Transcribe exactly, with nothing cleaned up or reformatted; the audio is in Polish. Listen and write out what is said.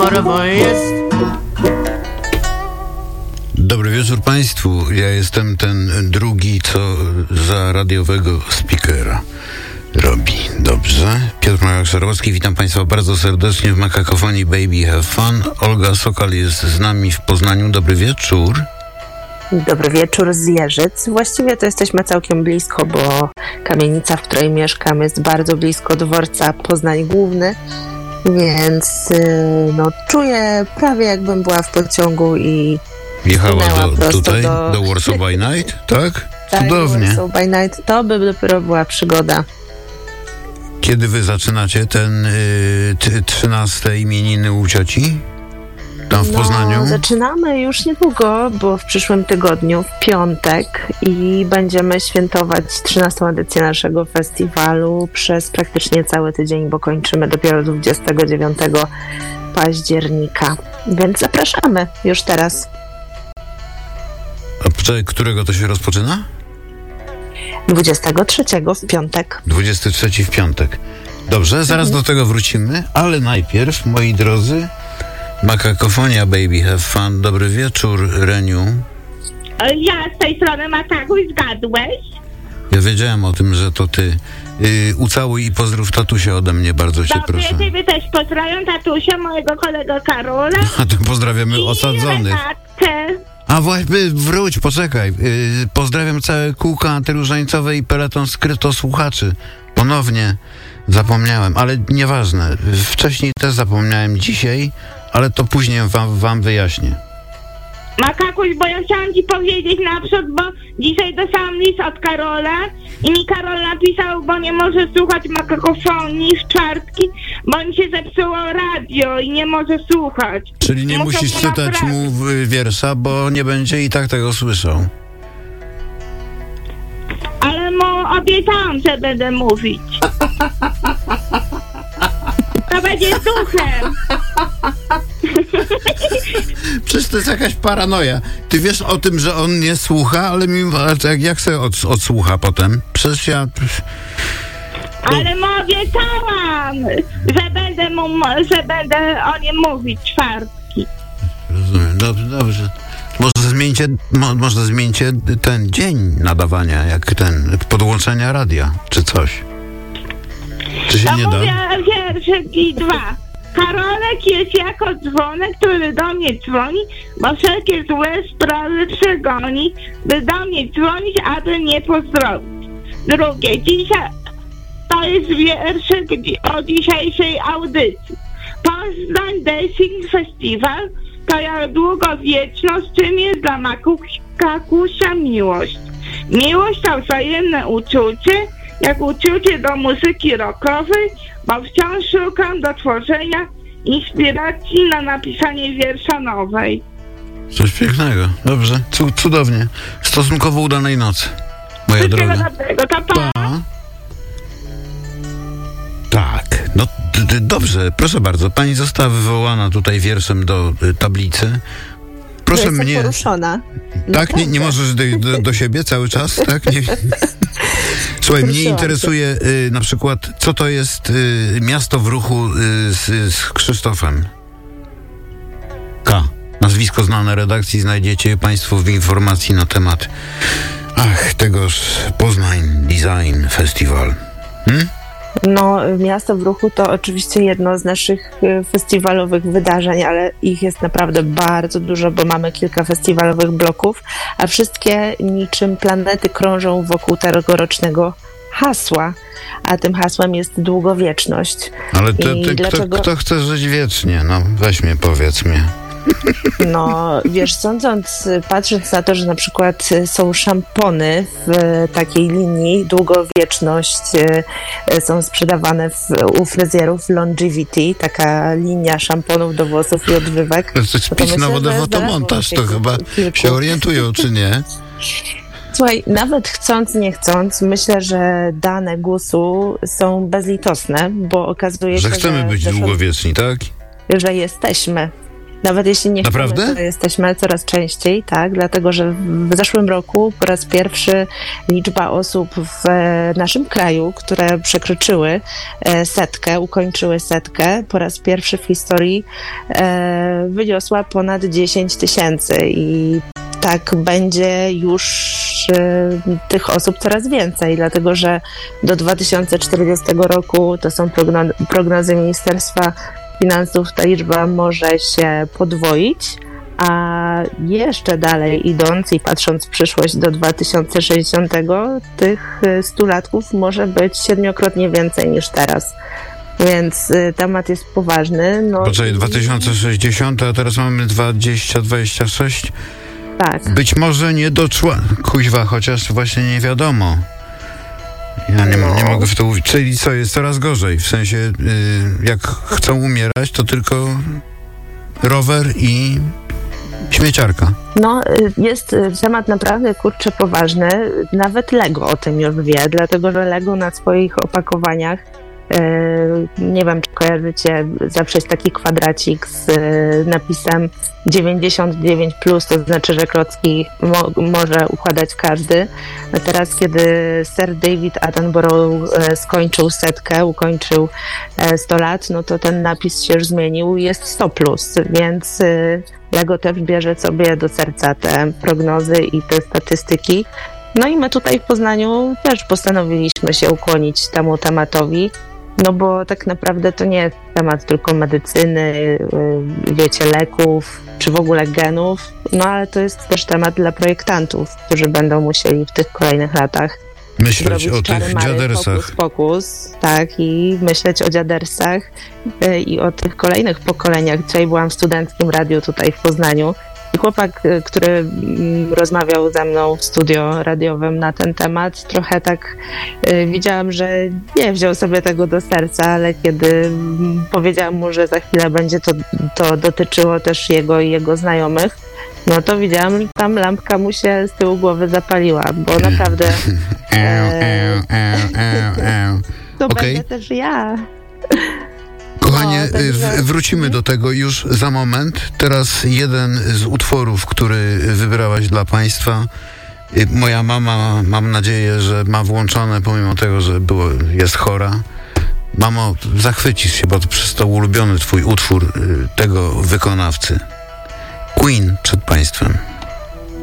kolorowo jest. Dobry wieczór Państwu. Ja jestem ten drugi, co za radiowego speakera robi. Dobrze. Piotr Majak-Szarłowski, witam Państwa bardzo serdecznie w Makakofonii Baby Have Fun. Olga Sokal jest z nami w Poznaniu. Dobry wieczór. Dobry wieczór z Jeżyc. Właściwie to jesteśmy całkiem blisko, bo kamienica, w której mieszkam, jest bardzo blisko dworca Poznań Główny, więc no, czuję prawie jakbym była w pociągu i jechała do, tutaj, do... do Warsaw by Night, tak? Tak, cudownie. Warsaw by Night, to by dopiero była przygoda. Kiedy wy zaczynacie ten y, t, trzynaste imieniny u cioci? Tam w no, Poznaniu? Zaczynamy już niedługo, bo w przyszłym tygodniu, w piątek, i będziemy świętować trzynastą edycję naszego festiwalu przez praktycznie cały tydzień, bo kończymy dopiero dwudziestego dziewiątego października. Więc zapraszamy już teraz. A którego to się rozpoczyna? dwudziestego trzeciego w piątek. dwudziestego trzeciego w piątek. Dobrze, zaraz mhm. do tego wrócimy, ale najpierw, moi drodzy, Makakofonia Baby Have Fun. Dobry wieczór, Reniu. Ja z tej strony Makakuj, zgadłeś? Ja wiedziałem o tym, że to ty. Yy, ucałuj i pozdrów tatusia ode mnie, bardzo cię Dobrze, proszę. ciebie też pozdrawiam tatusia, mojego kolego Karola. A to pozdrawiamy osadzonych. A właśnie, wróć, poczekaj. Yy, pozdrawiam całe kółko antyróżańcowe i peleton skryto słuchaczy. Ponownie zapomniałem, ale nieważne. Wcześniej też zapomniałem, dzisiaj, ale to później wam, wam wyjaśnię. Makakuś, bo ja chciałam ci powiedzieć naprzód, bo dzisiaj dostałam list od Karola i mi Karol napisał, bo nie może słuchać makakofonii w czwartki, bo mi się zepsuło radio i nie może słuchać. Czyli nie Muszę musisz czytać naprawić. mu wiersza, bo nie będzie i tak tego słyszał. Ale mu obiecałam, że będę mówić. To będzie duchem. Przecież to jest jakaś paranoja. Ty wiesz o tym, że on nie słucha, ale mimo, jak, jak sobie od, odsłucha potem? Przecież ja... Ale mu obiecałam, że będę, mu, że będę o nim mówić czwartki. Rozumiem, dobrze, dobrze. Może zmieńcie, mo, może zmieńcie ten dzień nadawania, jak ten, podłączenia radia, czy coś. Czy się to nie mówię da? wierszyki dwa. Karolek jest jako dzwonek, który do mnie dzwoni, bo wszelkie złe sprawy przegoni, by do mnie dzwonić, aby mnie pozdrowić. Drugie, dzisiaj to jest wierszyk o dzisiejszej audycji. Poznań Dancing Festival to jak długowieczność, czym jest dla Makakusia miłość. Miłość to wzajemne uczucie, jak uczucie do muzyki rockowej, bo wciąż szukam do tworzenia inspiracji na napisanie wiersza nowej. Coś pięknego, dobrze, C- cudownie. Stosunkowo udanej nocy, moja Wszystkiego droga. dobrego, to pa. Pa. Tak, no d- d- dobrze, proszę bardzo. Pani została wywołana tutaj wierszem do y, tablicy. Proszę Jestem mnie... poruszona. Tak? Nie, nie możesz do, do, do siebie cały czas? Tak? Nie... Słuchaj, mnie interesuje y, na przykład, co to jest y, miasto w ruchu y, z, z Krzysztofem. K. Nazwisko znane redakcji znajdziecie Państwo w informacji na temat ach, tegoż Poznań Design Festival. Hmm? No, Miasto w ruchu to oczywiście jedno z naszych festiwalowych wydarzeń, ale ich jest naprawdę bardzo dużo, bo mamy kilka festiwalowych bloków, a wszystkie niczym planety krążą wokół tegorocznego hasła, a tym hasłem jest długowieczność. Ale te, te, dlaczego... kto, kto chce żyć wiecznie? No, weź mnie, powiedz mnie. No, wiesz, sądząc, patrząc na to, że na przykład są szampony w takiej linii, długowieczność, są sprzedawane w, u fryzjerów Longevity, taka linia szamponów do włosów i odżywek. To jest pis na wodę fotomontaż, to chyba kilku. Się orientują, czy nie? Słuchaj, nawet chcąc, nie chcąc, myślę, że dane gusu są bezlitosne, bo okazuje że się, chcemy że... być zresztą, długowieczni, tak? że jesteśmy. Nawet jeśli nie Naprawdę? chcemy, to jesteśmy coraz częściej, tak, dlatego że w zeszłym roku po raz pierwszy liczba osób w naszym kraju, które przekroczyły setkę, ukończyły setkę, po raz pierwszy w historii e, wyniosła ponad dziesięć tysięcy i tak będzie już e, tych osób coraz więcej, dlatego że do dwa tysiące czterdziestego roku, to są progno- prognozy Ministerstwa Finansów, ta liczba może się podwoić, a jeszcze dalej idąc i patrząc w przyszłość do dwa tysiące sześćdziesiątego, tych stulatków może być siedmiokrotnie więcej niż teraz. Więc y, temat jest poważny. No Poczekaj, i... dwa tysiące sześćdziesiąt, a teraz mamy dwadzieścia dwadzieścia sześć. Tak. Być może nie doczła. Kuźwa, chociaż właśnie nie wiadomo. Ja nie, No. nie mogę w to uwierzyć. Czyli co, jest coraz gorzej? W sensie, y, jak chcą umierać, to tylko rower i śmieciarka. No, y, jest y, temat naprawdę, kurczę, poważny. Nawet Lego o tym już wie, dlatego że Lego na swoich opakowaniach, y, nie wiem, czy kojarzycie, zawsze jest taki kwadracik z y, napisem dziewięćdziesiąt dziewięć plus, to znaczy, że klocki mo- może układać każdy. A teraz, kiedy Sir David Attenborough e, skończył setkę, ukończył e, sto lat, no to ten napis się już zmienił i jest sto plus, więc e, Lego też bierze sobie do serca te prognozy i te statystyki. No i my tutaj w Poznaniu też postanowiliśmy się ukłonić temu tematowi, no bo tak naprawdę to nie jest temat tylko medycyny, y, wiecie, leków, czy w ogóle genów, no ale to jest też temat dla projektantów, którzy będą musieli w tych kolejnych latach Myśleć zrobić o czary tych mary, dziadersach. Pokus, pokus, tak, i myśleć o dziadersach y, i o tych kolejnych pokoleniach. Dzisiaj byłam w studenckim radiu tutaj w Poznaniu i chłopak, y, który mm, rozmawiał ze mną w studio radiowym na ten temat, trochę tak y, widziałam, że nie wziął sobie tego do serca, ale kiedy mm, powiedziałam mu, że za chwilę będzie to, to dotyczyło też jego i jego znajomych, no to widziałam, tam lampka mu się z tyłu głowy zapaliła, bo naprawdę Eł, eł, eł, eł, eł. to Okej. będę też ja. Kochanie, No, także- w- wrócimy do tego już za moment. Teraz jeden z utworów, który wybrałaś dla Państwa. Y, Moja mama, mam nadzieję, że ma włączone, pomimo tego, że było, jest chora. Mamo, zachwycisz się, bo to przez to ulubiony twój utwór y, tego wykonawcy. Queen przed Państwem.